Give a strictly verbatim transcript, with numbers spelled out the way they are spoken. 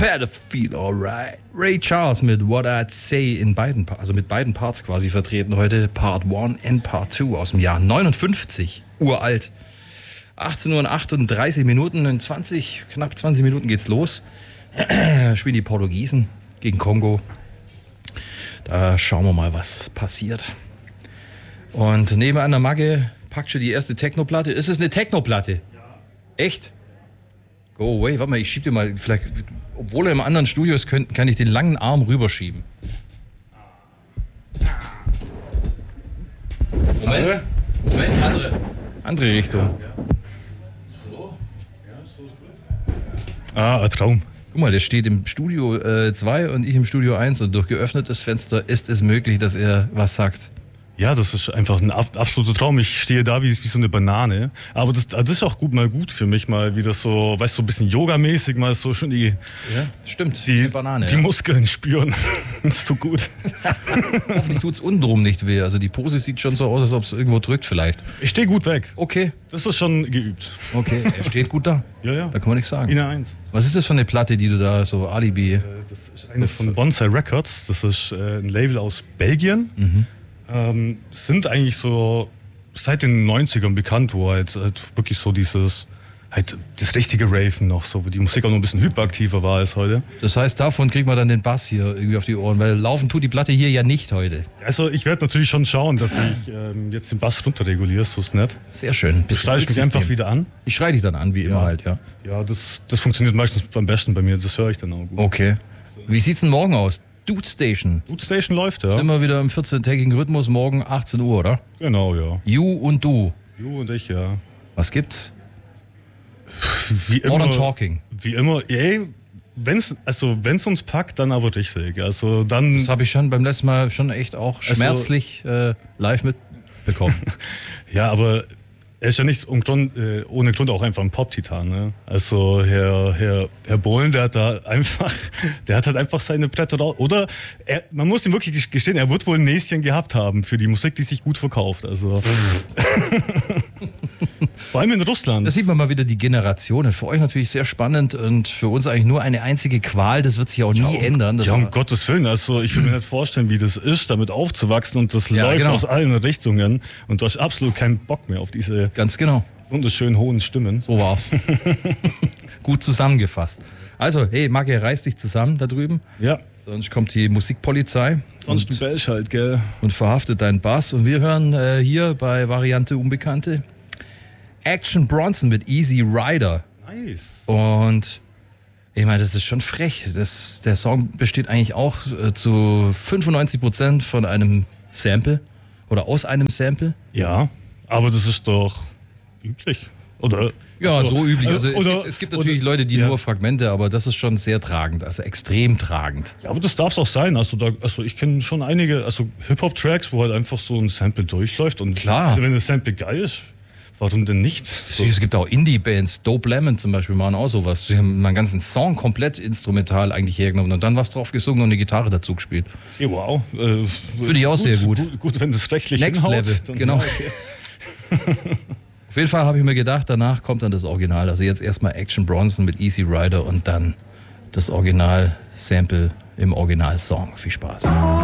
Better feel alright. Ray Charles mit What I'd Say in beiden, also mit beiden Parts quasi vertreten heute. Part eins und Part zwei aus dem Jahr neunundfünfzig. Uralt. achtzehn Uhr und achtunddreißig Minuten. In zwanzig, knapp zwanzig Minuten geht's los. Spielen die Portugiesen gegen Kongo. Da schauen wir mal, was passiert. Und nebenan der Magge packt schon die erste Techno-Platte. Ist es eine Techno-Platte? Ja. Echt? Go away. Warte mal, ich schieb dir mal, vielleicht, obwohl er im anderen Studio ist, kann, kann ich den langen Arm rüberschieben. Moment. Moment, andere. Andere Richtung. Ja, ja. So. Ja, so ist gut. Ah, ein Traum. Guck mal, der steht im Studio zwei äh, und ich im Studio eins und durch geöffnetes Fenster ist es möglich, dass er was sagt. Ja, das ist einfach ein ab, absoluter Traum. Ich stehe da wie, wie so eine Banane. Aber das, das ist auch gut mal gut für mich, mal wieder so, weißt du, so ein bisschen yogamäßig, mal so schon die, ja, stimmt, die, Banane, die ja. Muskeln spüren. Das tut gut. Hoffentlich tut es untenrum nicht weh. Also die Pose sieht schon so aus, als ob es irgendwo drückt vielleicht. Ich stehe gut weg. Okay. Das ist schon geübt. Okay, er steht gut da. Ja, ja. Da kann man nichts sagen. In eins. Was ist das für eine Platte, die du da so Alibi... Das ist eine von Bonsai Records. Das ist ein Label aus Belgien. Mhm. Ähm, sind eigentlich so seit den neunzigern bekannt, wo halt, halt wirklich so dieses, halt das richtige Raven noch, so wo die Musik auch noch ein bisschen hyperaktiver war als heute. Das heißt, davon kriegt man dann den Bass hier irgendwie auf die Ohren, weil laufen tut die Platte hier ja nicht heute. Also ich werde natürlich schon schauen, dass ich ähm, jetzt den Bass runterreguliere, so ist nett. Sehr schön. Du schreist mich einfach wieder an. Ich schreie dich dann an, wie immer ja. halt, ja. Ja, das, das funktioniert meistens am besten bei mir, das höre ich dann auch gut. Okay. Wie sieht's denn morgen aus? Dude Station. Dude Station läuft, ja. Sind wir wieder im vierzehntägigen Rhythmus, morgen achtzehn Uhr, oder? Genau, ja. You und du. You und ich, ja. Was gibt's? Wie immer. Modern Talking. Wie immer, ey, wenn's, also wenn's uns packt, dann aber richtig. Also dann. Das habe ich schon beim letzten Mal schon echt auch schmerzlich also, äh, live mitbekommen. Ja, aber er ist ja nicht um Grund, äh, ohne Grund auch einfach ein Pop-Titan. Ne? Also Herr, Herr, Herr Bohlen, der hat da einfach, der hat halt einfach seine Bretter raus. Oder er, man muss ihm wirklich gestehen, er wird wohl ein Näschen gehabt haben für die Musik, die sich gut verkauft. Also vor allem in Russland. Da sieht man mal wieder die Generationen. Für euch natürlich sehr spannend und für uns eigentlich nur eine einzige Qual. Das wird sich auch nie ja, um, ändern. Das ja, um Gottes Willen. Also ich will mir nicht vorstellen, wie das ist, damit aufzuwachsen und das ja, läuft genau. aus allen Richtungen und du hast absolut keinen Bock mehr auf diese ganz genau wunderschönen hohen Stimmen. So war's. Gut zusammengefasst. Also, hey, Magge, reiß dich zusammen da drüben. Ja. Sonst kommt die Musikpolizei. Sonst du bellst halt, gell. Und verhaftet deinen Bass. Und wir hören äh, hier bei Variante Unbekannte Action Bronson mit Easy Rider. Nice. Und ich meine, das ist schon frech. Das, der Song besteht eigentlich auch äh, zu fünfundneunzig Prozent von einem Sample oder aus einem Sample. Ja, aber das ist doch üblich, oder? Ja, also, so üblich. Also oder, es, gibt, es gibt natürlich oder, Leute, die ja. nur Fragmente, aber das ist schon sehr tragend, also extrem tragend. Ja, aber das darf es auch sein. Also, da, also ich kenne schon einige also Hip-Hop-Tracks, wo halt einfach so ein Sample durchläuft. Und klar. Wenn das Sample geil ist, warum denn nicht? So. Es gibt auch Indie-Bands, Dope Lemon zum Beispiel machen auch sowas. Sie haben meinen ganzen Song komplett instrumental eigentlich hergenommen und dann was drauf gesungen und eine Gitarre dazu gespielt. Ja, wow. Äh, Finde ich auch gut, sehr gut. gut. Gut, wenn das rechtlich Next hinhaut, Level, dann genau. Ja, okay. Auf jeden Fall habe ich mir gedacht, danach kommt dann das Original. Also jetzt erstmal Action Bronson mit Easy Rider und dann das Original-Sample im Original-Song. Viel Spaß.